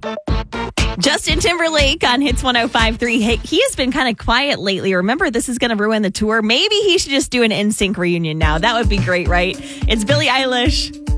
Justin Timberlake on Hits 105.3. Hey, he has been kind of quiet lately. Remember, this is going to ruin the tour. Maybe he should just do an NSYNC reunion now. That would be great, right? It's Billie Eilish.